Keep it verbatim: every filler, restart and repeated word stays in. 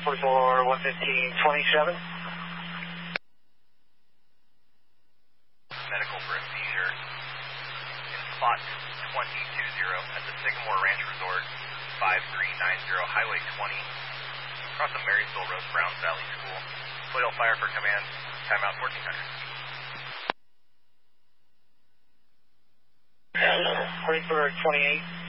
forty-four, one fifteen, twenty-seven. Medical for a seizure in spot twenty twenty at the Sycamore Ranch Resort, five three nine zero Highway twenty, across the Marysville Road, Browns Valley School. Toledo Fire for command, timeout fourteen hundred. Harrisburg twenty-eight.